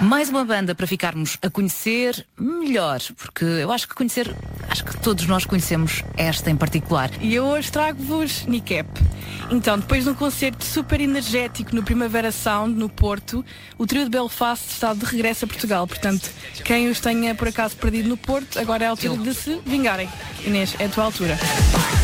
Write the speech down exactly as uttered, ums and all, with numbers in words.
Mais uma banda para ficarmos a conhecer melhor, porque eu acho que conhecer, acho que todos nós conhecemos esta em particular. E eu hoje trago-vos Nicap. Então, depois de um concerto super energético no Primavera Sound, no Porto, o trio de Belfast está de regresso a Portugal. Portanto, quem os tenha por acaso perdido no Porto, agora é a altura de se vingarem. Inês, é a tua altura.